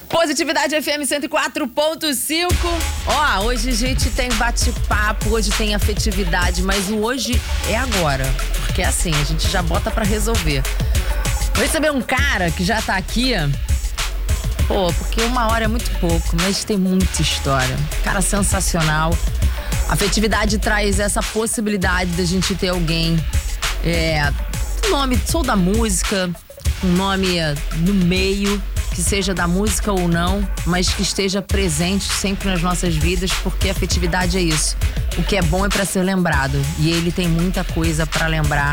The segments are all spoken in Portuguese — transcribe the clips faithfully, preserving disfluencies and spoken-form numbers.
Positividade F M cento e quatro ponto cinco. Ó, hoje a gente tem bate-papo, hoje tem afetividade, mas o hoje é agora. Porque assim, a gente já bota pra resolver. Vou receber um cara que já tá aqui. Pô, porque uma hora é muito pouco, mas tem muita história. Cara sensacional. A afetividade traz essa possibilidade da gente ter alguém, é, nome, sou da música, um nome no meio, que seja da música ou não, mas que esteja presente sempre nas nossas vidas, porque a afetividade é isso. O que é bom é pra ser lembrado, e ele tem muita coisa pra lembrar.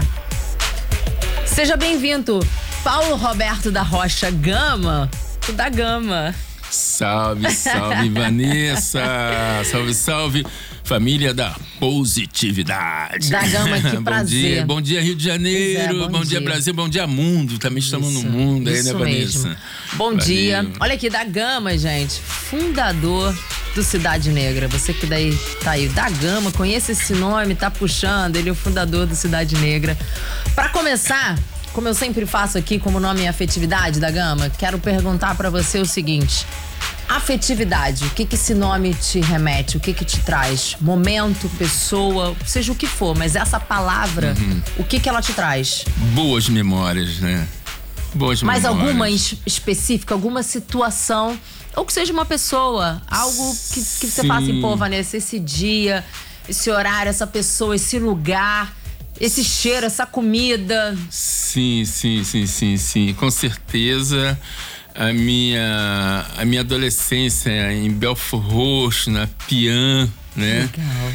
Seja bem-vindo, Paulo Roberto da Rocha Gama, da Gama. Salve, salve, Vanessa! Salve, salve, família da Positividade. Da Gama, que bom prazer. Dia, bom dia, Rio de Janeiro. É, bom bom dia. dia, Brasil. Bom dia, mundo. Também estamos isso, no mundo aí, né, mesmo. Vanessa? Bom Valeu. dia. Olha aqui, da Gama, gente. Fundador do Cidade Negra. Você que daí tá aí, da Gama, conhece esse nome, tá puxando. Ele é o fundador do Cidade Negra. Pra começar, como eu sempre faço aqui, como o nome é Afetividade da Gama, quero perguntar pra você o seguinte: afetividade, o que que esse nome te remete? O que que te traz? Momento, pessoa, seja o que for, mas essa palavra, uhum. o que que ela te traz? Boas memórias, né? Boas Mas memórias. Mas alguma es- específica, alguma situação, ou que seja uma pessoa, algo que, que você fala assim, pô, Vanessa, esse dia, esse horário, essa pessoa, esse lugar, esse cheiro, essa comida. Sim, sim, sim, sim, sim, com certeza. A minha, a minha adolescência em Belfort Roxo, na Pian, né? Legal.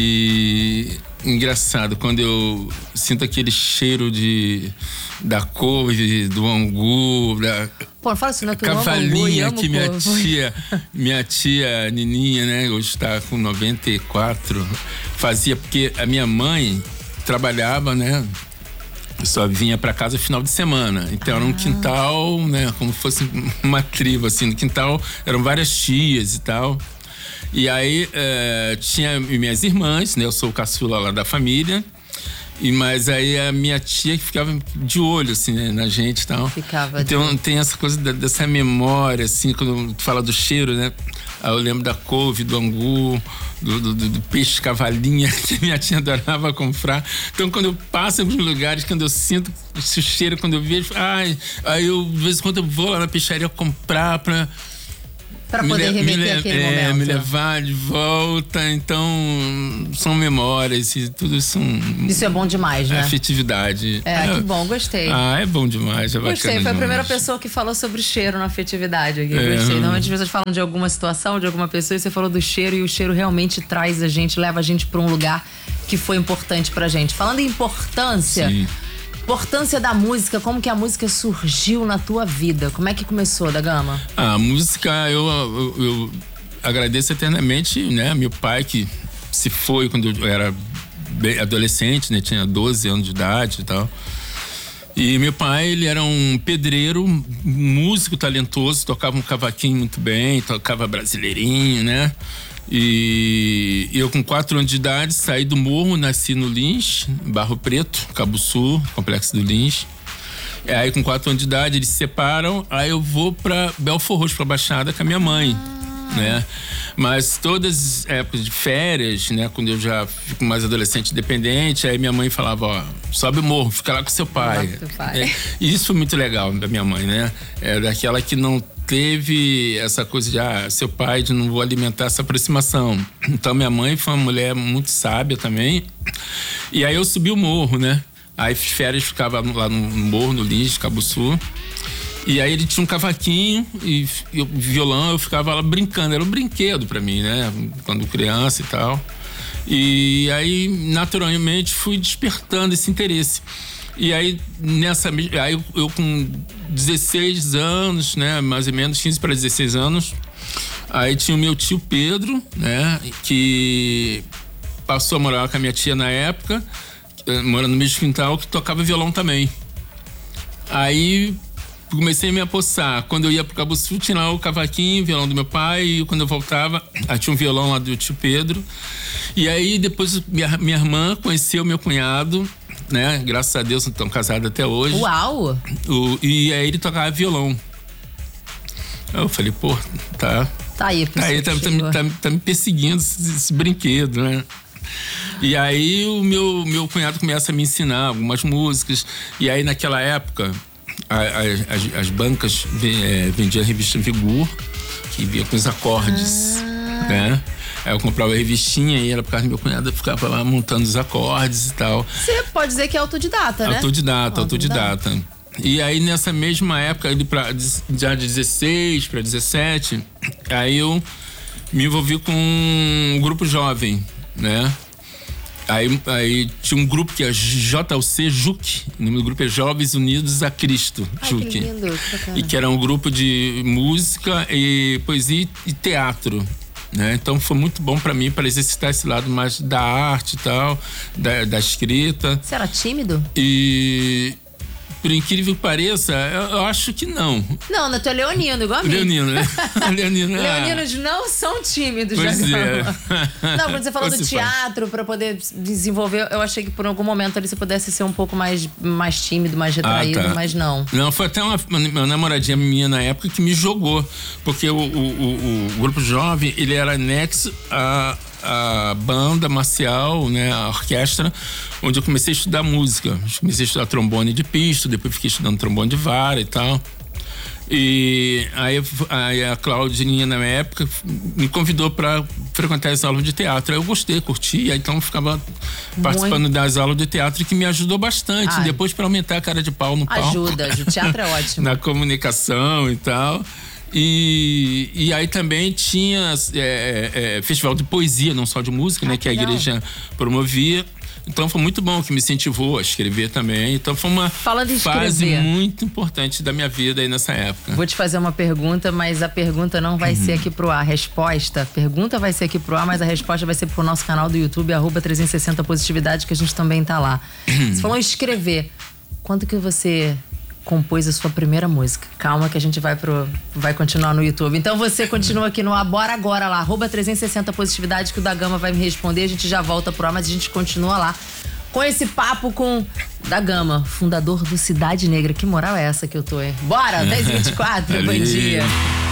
E engraçado, quando eu sinto aquele cheiro de, da couve, do angu, da Pô, fala isso, não é que eu amo cavalinha angu, que minha couve. tia, minha tia Nininha, né? Hoje está com noventa e quatro, fazia, porque a minha mãe trabalhava, né? Eu só vinha pra casa final de semana. Então ah. era um quintal, né? Como fosse uma tribo, assim. No quintal eram várias tias e tal. E aí é, tinha minhas irmãs, né? Eu sou o caçula lá da família. E, mas aí a minha tia que ficava de olho, assim, né, na gente e tal. Ficava então de... tem essa coisa da, dessa memória, assim, quando tu fala do cheiro, né? Aí eu lembro da couve, do angu, do, do, do peixe cavalinha, que minha tia adorava comprar. Então, quando eu passo nos lugares, quando eu sinto esse cheiro, quando eu vejo, ai, aí eu, de vez em quando, eu vou lá na peixaria comprar pra... Pra poder me, remeter me, aquele é, momento. me levar de volta. Então, são memórias e tudo isso. Um, isso é bom demais, né? Afetividade. É, é, que bom, gostei. Ah, é bom demais, é bacana. Gostei, foi demais. a primeira pessoa que falou sobre cheiro na afetividade aqui. É. Gostei. Normalmente as pessoas falam de alguma situação, de alguma pessoa, e você falou do cheiro, e o cheiro realmente traz a gente, leva a gente pra um lugar que foi importante pra gente. Falando em importância... Sim. Importância da música, como que a música surgiu na tua vida? Como é que começou, da Gama? A música, eu, eu, eu agradeço eternamente, né? Meu pai, que se foi quando eu era adolescente, né? Tinha doze anos de idade e tal. E meu pai, ele era um pedreiro, músico talentoso, tocava um cavaquinho muito bem, tocava brasileirinho, né? E eu com quatro anos de idade saí do morro, nasci no Lins, Barro Preto, Cabo Sul, Complexo do Lins. E aí com quatro anos de idade eles se separam, aí eu vou pra Belfort Roxo, pra Baixada com a minha mãe, ah. né? Mas todas as épocas de férias, né? Quando eu já fico mais adolescente independente, aí minha mãe falava, ó, sobe o morro, fica lá com seu pai. Com seu pai. É, e isso foi muito legal da minha mãe, né? É daquela que não teve essa coisa de, ah, seu pai, de não vou alimentar essa aproximação. Então, minha mãe foi uma mulher muito sábia também. E aí eu subi o morro, né? Aí, férias, ficava lá no morro, no Lins, Cabo Sul. E aí ele tinha um cavaquinho e eu, violão, eu ficava lá brincando. Era um brinquedo pra mim, né? Quando criança e tal. E aí, naturalmente, fui despertando esse interesse. E aí, nessa, aí eu, eu com dezesseis anos, né, mais ou menos quinze para dezesseis anos, aí tinha o meu tio Pedro, né, que passou a morar com a minha tia na época, morando no mesmo quintal, que tocava violão também. Aí comecei a me apossar. Quando eu ia pro Cabo Sul, tinha lá o cavaquinho, o violão do meu pai, e quando eu voltava, aí tinha um violão lá do tio Pedro. E aí depois minha, minha irmã conheceu meu cunhado, né? Graças a Deus, estão casados até hoje. Uau! O, e aí ele tocava violão. Eu falei, pô, tá. Tá aí, tá, aí tá, tá, tá, tá me perseguindo esse, esse brinquedo, né? E aí o meu, meu cunhado começa a me ensinar algumas músicas. E aí naquela época, a, a, as, as bancas é, vendiam a revista Vigor, que via com os acordes, ah. né? Aí eu comprava a revistinha e era por causa do meu cunhado, eu ficava lá montando os acordes e tal. Você pode dizer que é autodidata, né? Autodidata, autodidata. autodidata. E aí nessa mesma época, ali pra, já de dezesseis para dezessete, aí eu me envolvi com um grupo jovem, né? Aí, aí tinha um grupo que é J U C, Juc. O nome do grupo é Jovens Unidos a Cristo, Ai, Juc. que lindo, que e que era um grupo de música e poesia e teatro. Né? Então foi muito bom para mim, para exercitar esse lado mais da arte e tal, da, da escrita. Você era tímido? E por incrível que pareça, eu, eu acho que não. Não, né? Tu é leonino, igual a mim. Leonino, né? Leonino, Leoninos não são tímidos, pois já é. Não, quando você falou do teatro, para poder desenvolver, eu achei que por algum momento ali você pudesse ser um pouco mais, mais tímido, mais retraído, ah, tá. mas não. Não, foi até uma, uma namoradinha minha na época que me jogou, porque o, o, o, o grupo jovem, ele era anexo a a banda marcial, né, a orquestra, onde eu comecei a estudar música. Eu comecei a estudar trombone de pista, depois fiquei estudando trombone de vara e tal. E aí, aí a Claudinha, na minha época, me convidou para frequentar as aulas de teatro. Aí eu gostei, curti, aí então eu ficava participando Muito. das aulas de teatro, que me ajudou bastante. Ai. Depois para aumentar a cara de pau no palco. Ajuda, o teatro é ótimo. Na comunicação e tal. E, e aí também tinha é, é, festival de poesia, não só de música, ah, né? Que, que a igreja promovia. Então foi muito bom, que me incentivou a escrever também. Então foi uma fase muito importante da minha vida aí nessa época. Vou te fazer uma pergunta, mas a pergunta não vai uhum. ser aqui pro ar. A resposta, a pergunta vai ser aqui pro ar, mas a resposta vai ser pro nosso canal do YouTube, arroba trezentos e sessenta Positividade, que a gente também tá lá. Você falou em escrever. Quando que você compôs a sua primeira música? Calma que a gente vai pro vai continuar no YouTube. Então você continua aqui no Bora Agora lá, arroba trezentos e sessenta Positividade, que o da Gama vai me responder. A gente já volta pro ar, mas a gente continua lá com esse papo com da Gama, fundador do Cidade Negra. Que moral é essa que eu tô, hein? Bora, dez e vinte e quatro, bom dia.